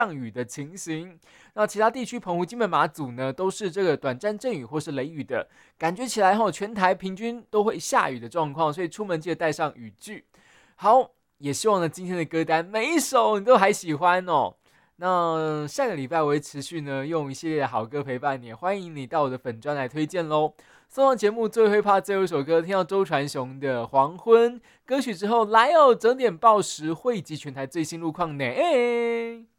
降雨的情形。那其他地区，澎湖、金门、马祖呢，都是这个短暂阵雨或是雷雨的，感觉起来全台平均都会下雨的状况，所以出门记得带上雨具。好，也希望呢今天的歌单每一首你都还喜欢哦。那下个礼拜我会持续呢用一系列的好歌陪伴你，欢迎你到我的粉专来推荐喽。送上节目最会怕最后一首歌，听到周传雄的《黄昏》歌曲之后，来哦，整点报时汇集全台最新路况呢。